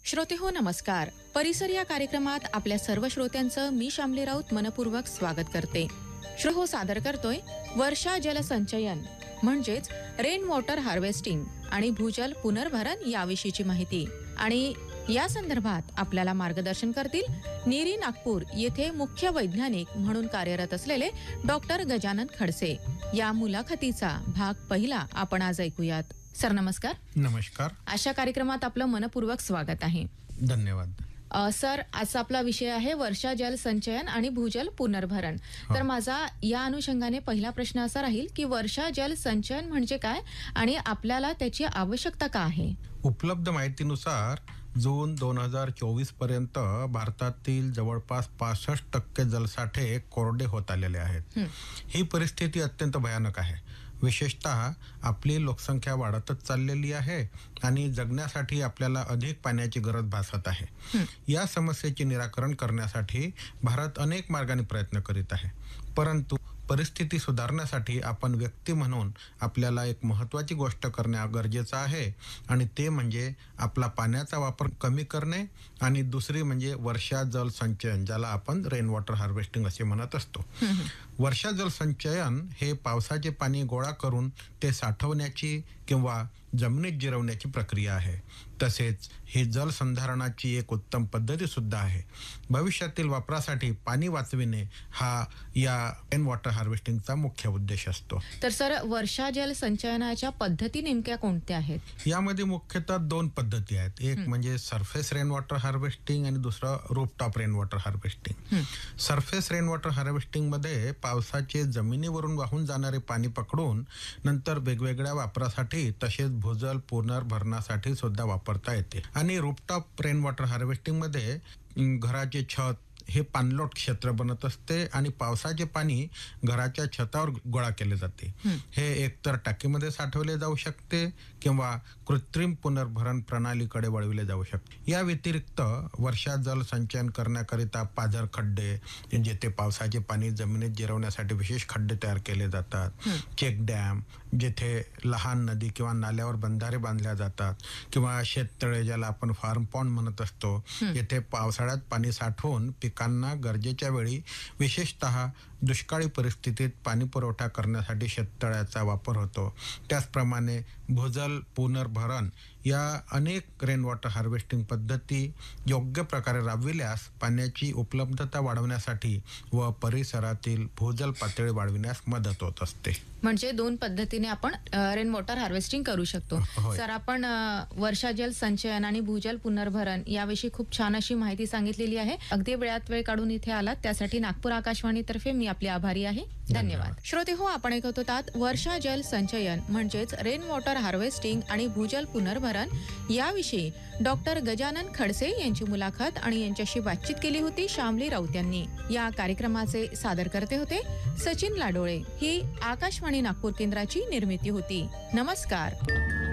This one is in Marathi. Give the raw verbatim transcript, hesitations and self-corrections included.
श्रोते हो नमस्कार. परिसर या कार्यक्रमात आपल्या सर्व श्रोत्यांचं मी शामली राऊत मनपूर्वक स्वागत करते. श्रो हो सादर करतोय वर्षा जलसंचयन म्हणजेच रेन वॉटर हार्वेस्टिंग आणि भूजल पुनर्भरण याविषयीची माहिती. आणि या संदर्भात आपल्याला मार्गदर्शन करतील नीरी नागपूर येथे मुख्य वैज्ञानिक म्हणून कार्यरत असलेले डॉक्टर गजानन खडसे. या मुलाखतीचा भाग पहिला आपण आज ऐकूयात. सर नमस्कार. नमस्कार. अशा कार्यक्रमात आपलं मनपूर्वक स्वागत आहे. धन्यवाद. अ, सर आजचा आपला विषय आहे वर्षा जल संचयन आणि भूजल पुनर्भरण. तर माझा या अनुषंगाने पहिला प्रश्न असा राहील की वर्षा जल संचयन म्हणजे काय आणि आपल्याला त्याची आवश्यकता का आहे? उपलब्ध माहितीनुसार जून दोन हजार चोवीस पर्यंत भारतातील जवळपास पासष्ट टक्के जलसाठे कोरडे होत आलेले आहेत. ही परिस्थिती अत्यंत भयानक आहे. विशेषतः आपली लोकसंख्या वाढतच चाललेली आहे आणि जगण्यासाठी आपल्याला अधिक पाण्याची गरज भासत आहे. या समस्येचे निराकरण करण्यासाठी भारत अनेक मार्गाने प्रयत्न करीत आहे. परंतु परिस्थिती सुधारण्यासाठी आपण व्यक्ती म्हणून आपल्याला एक महत्त्वाची गोष्ट करणे गरजेचं आहे आणि ते म्हणजे आपला पाण्याचा वापर कमी करणे आणि दुसरी म्हणजे वर्षा जल संचयन, ज्याला आपण रेन वॉटर हार्वेस्टिंग असे म्हणत असतो. वर्षा जल संचयन हे पावसाचे पाणी गोळा करून ते साठवण्याची किंवा जमिनीत जिरवण्याची प्रक्रिया आहे. तसेच ही जलसंधारणाची एक उत्तम पद्धती सुद्धा आहे. भविष्यातील वापरासाठी पाणी वाचविणे हा या रेन वॉटर हार्वेस्टिंगचा मुख्य उद्देश असतो. तर सर वर्षा जल संचयनाच्या पद्धती नेमक्या कोणत्या आहेत? यामध्ये मुख्यतः दोन पद्धती आहेत. एक म्हणजे सरफेस रेन वॉटर हार्वेस्टिंग आणि दुसरं rooftop rain water harvesting. Surface rain water harvesting मध्ये पावसाचे जमिनीवरून वाहून जाणारे पाणी पकडून नंतर वेगवेगळ्या वापरासाठी तसेच भूजल पुनर्भरणासाठी सुद्धा वापरता येते. आणि रूफटॉप रेन वॉटर हार्वेस्टिंग मध्ये घराचे छत हे पाणलोट क्षेत्र बनत असते आणि पावसाचे पाणी घराच्या छतावर गोळा केले जाते. हे एकतर टाकीमध्ये साठवले जाऊ शकते किंवा कृत्रिम पुनर्भरण प्रणालीकडे वळविले जाऊ शकते. या व्यतिरिक्त वर्षा जल संचयन करण्याकरिता पाझर खड्डे, जेथे पावसाचे पाणी जमिनीत जिरवण्यासाठी विशेष खड्डे तयार केले जातात, चेक डॅम जेथे लहान नदी किंवा नाल्यावर बंधारे बांधल्या जातात, किंवा शेततळे ज्याला आपण फार्म पॉन्ड म्हणत असतो, येथे पावसाळ्यात पाणी साठवून पिकांना गरजेच्या वेळी विशेषतः दुष्काळी परिस्थितीत पाणी पुरवठा करण्यासाठी शेततळ्याचा वापर होतो. त्याचप्रमाणे भूजल पुनर्भरण या अनेक रेन वॉटर हार्वेस्टिंग पद्धती योग्य प्रकारे राबविल्यास पाण्याची उपलब्धता वाढवण्यासाठी व परिसरातील भूजल पातळी वाढविण्यास मदत होत असते. म्हणजे दोन पद्धतीने आपण रेन वॉटर हार्वेस्टिंग करू शकतो. सर आपण वर्षा जल संचयन आणि भूजल पुनर्भरण याविषयी खूप छान अशी माहिती सांगितलेली आहे. अगदी वेळात वेळ काढून इथे आलात त्यासाठी नागपूर आकाशवाणीतर्फे मी आपले आभारी आहे. धन्यवाद. श्रोते हो आपण ऐकत होतात वर्षा जल संचयन म्हणजेच रेन वॉटर हार्वेस्टिंग आणि भूजल पुनर्भरण याविषयी डॉक्टर गजानन खडसे यांची मुलाखत आणि यांच्याशी बातचीत केली होती शामली राऊत यांनी. या कार्यक्रमाचे सादर करते होते सचिन लाडोळे. ही आकाशवाणी नागपूर केंद्राची निर्मिती होती. नमस्कार.